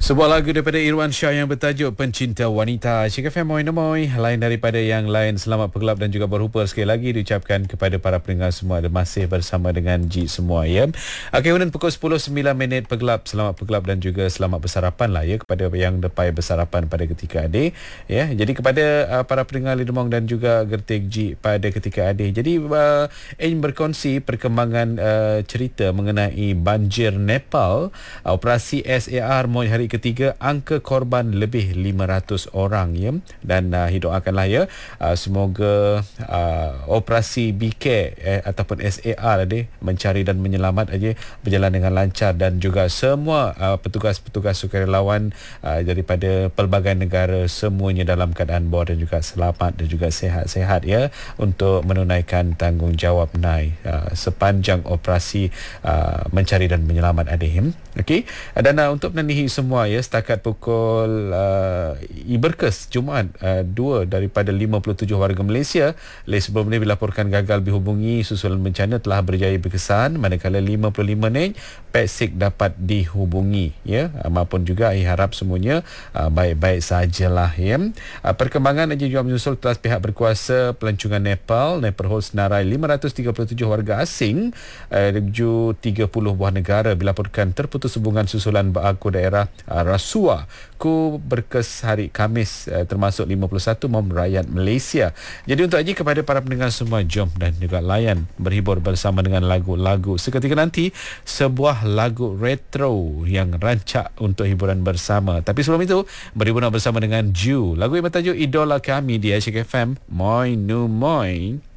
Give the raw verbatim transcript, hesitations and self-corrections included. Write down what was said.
Sebuah lagu daripada Irwan Shah yang bertajuk Pencinta Wanita. Cik F M, moi moi. Lain daripada yang lain, selamat bergelap dan juga berrupa sekali lagi diucapkan kepada para pendengar semua. Masih bersama dengan Ji semua, ya. Okey, kemudian pukul sepuluh sembilan minit bergelap. Selamat bergelap dan juga selamat bersarapan lah, ya, kepada yang depai bersarapan pada ketika adik, ya. Jadi kepada uh, para pendengar Lidemong dan juga Gertik Ji pada ketika adik. Jadi uh, ingin berkongsi perkembangan uh, cerita mengenai banjir Nepal, uh, operasi S A R Moi hari ketiga, angka korban lebih lima ratus orang, ya. Dan uh, hidoakanlah, ya, uh, semoga uh, operasi B K eh, ataupun S A R tadi mencari dan menyelamat aja berjalan dengan lancar, dan juga semua uh, petugas-petugas sukarelawan uh, daripada pelbagai negara semuanya dalam keadaan bawa dan juga selamat dan juga sehat-sehat, ya, untuk menunaikan tanggungjawab naik uh, sepanjang operasi uh, mencari dan menyelamat adik. Okey, dan uh, untuk menandingi semua, ya, setakat pukul uh, Iberkes Jumaat, uh, dua daripada lima puluh tujuh warga Malaysia les sebelum ini dilaporkan gagal dihubungi susulan bencana telah berjaya berkesan, manakala lima puluh lima ni pesik dapat dihubungi, ya. Uh, maupun juga saya harap semuanya uh, baik-baik sajalah, ya. Uh, perkembangan aja juga menyusul kelas pihak berkuasa pelancongan Nepal Nepal Hold senarai lima ratus tiga puluh tujuh warga asing uh, menuju tiga puluh buah negara dilaporkan terputus hubungan susulan berlaku daerah uh, Rasua ku Berkes hari Khamis, uh, termasuk lima puluh satu Mom rakyat Malaysia. Jadi untuk aja kepada para pendengar semua, jom dan juga layan berhibur bersama dengan lagu-lagu seketika nanti, sebuah lagu retro yang rancak untuk hiburan bersama. Tapi sebelum itu, berhibur bersama dengan Ju, lagu yang bertajuk Idola Kami di Asyik F M. Moi nu moi.